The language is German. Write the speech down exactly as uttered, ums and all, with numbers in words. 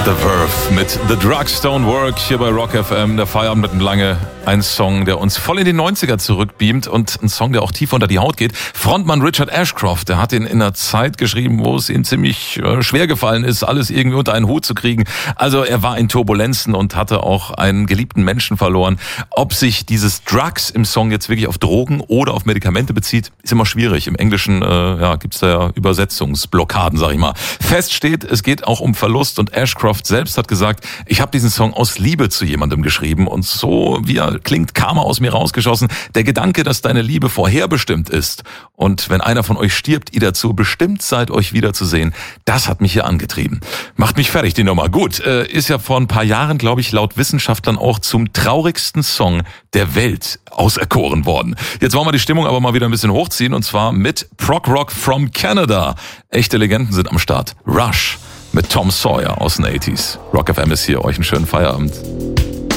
The Verve mit The Drugs Don't Work hier bei Rock F M. Der Feierabend mit einem Lange. Ein Song, der uns voll in die neunziger zurückbeamt und ein Song, der auch tief unter die Haut geht. Frontmann Richard Ashcroft, der hat ihn in einer Zeit geschrieben, wo es ihm ziemlich äh, schwer gefallen ist, alles irgendwie unter einen Hut zu kriegen. Also er war in Turbulenzen und hatte auch einen geliebten Menschen verloren. Ob sich dieses Drugs im Song jetzt wirklich auf Drogen oder auf Medikamente bezieht, ist immer schwierig. Im Englischen äh, ja, gibt's da ja Übersetzungsblockaden, sag ich mal. Fest steht, es geht auch um Verlust und Ashcroft selbst hat gesagt, ich habe diesen Song aus Liebe zu jemandem geschrieben und so wie er klingt, kam er aus mir rausgeschossen. Der Gedanke, dass deine Liebe vorherbestimmt ist und wenn einer von euch stirbt, ihr dazu bestimmt seid, euch wiederzusehen, das hat mich hier angetrieben. Macht mich fertig, die Nummer. Gut, äh, ist ja vor ein paar Jahren, glaube ich, laut Wissenschaftlern auch zum traurigsten Song der Welt auserkoren worden. Jetzt wollen wir die Stimmung aber mal wieder ein bisschen hochziehen und zwar mit Prog Rock from Canada. Echte Legenden sind am Start. Rush mit Tom Sawyer aus den achtziger. Rock F M ist hier, euch einen schönen Feierabend.